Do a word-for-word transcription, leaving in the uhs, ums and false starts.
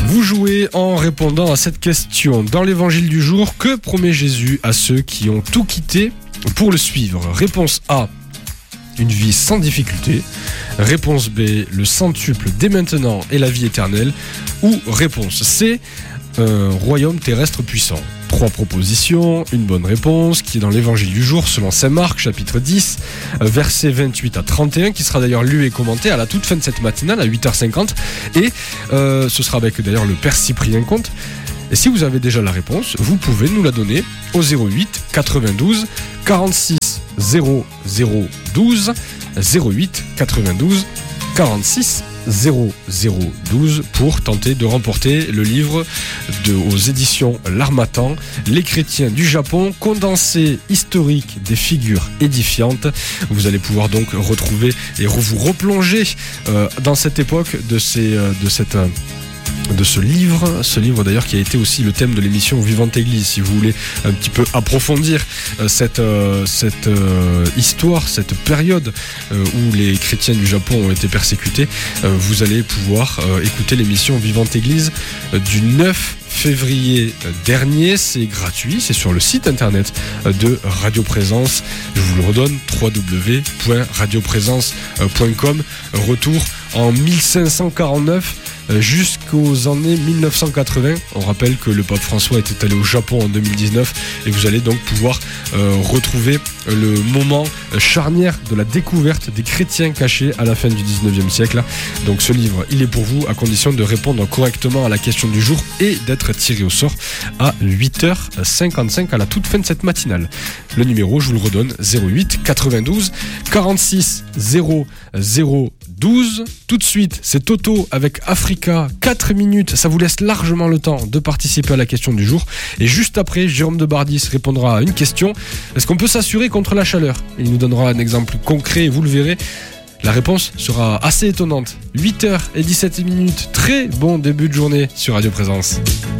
Vous jouez en répondant à cette question. Dans l'évangile du jour, que promet Jésus à ceux qui ont tout quitté pour le suivre? Réponse A, une vie sans difficulté. Réponse B, le centuple dès maintenant et la vie éternelle. Ou réponse C, un royaume terrestre puissant. Trois propositions, une bonne réponse qui est dans l'évangile du jour selon saint Marc chapitre dix versets vingt-huit à trente et un, qui sera d'ailleurs lu et commenté à la toute fin de cette matinale à huit heures cinquante, et euh, ce sera avec d'ailleurs le père Cyprien Comte. Et si vous avez déjà la réponse, vous pouvez nous la donner au zéro huit quatre-vingt-douze quarante-six zéro zéro douze, zéro huit quatre-vingt-douze quarante-six zéro zéro douze pour tenter de remporter le livre de, aux éditions L'Harmattan, Les chrétiens du Japon, condensé historique des figures édifiantes. Vous allez pouvoir donc retrouver et vous replonger euh, dans cette époque de, ces, euh, de cette... Euh, de ce livre, ce livre d'ailleurs qui a été aussi le thème de l'émission Vivante Église. Si vous voulez un petit peu approfondir euh, cette, euh, cette euh, histoire, cette période euh, où les chrétiens du Japon ont été persécutés, euh, vous allez pouvoir euh, écouter l'émission Vivante Église euh, du neuf février dernier. C'est gratuit, c'est sur le site internet de Radio Présence. Je vous le redonne, w w w point radio présence point com. Retour en mille cinq cent quarante-neuf jusqu'aux années mille neuf cent quatre-vingts. On rappelle que le pape François était allé au Japon en deux mille dix-neuf et vous allez donc pouvoir euh, retrouver le moment charnière de la découverte des chrétiens cachés à la fin du dix-neuvième siècle. Donc ce livre, il est pour vous à condition de répondre correctement à la question du jour et d'être tiré au sort à huit heures cinquante-cinq à la toute fin de cette matinale. Le numéro, je vous le redonne, zéro huit quatre-vingt-douze quarante-six zéro zéro douze. Tout de suite, c'est Toto avec Africa, quatre minutes, ça vous laisse largement le temps de participer à la question du jour. Et juste après, Jérôme de Bardis répondra à une question: est-ce qu'on peut s'assurer contre la chaleur? Il nous donnera un exemple concret et vous le verrez, la réponse sera assez étonnante. huit heures dix-sept minutes, très bon début de journée sur Radio Présence.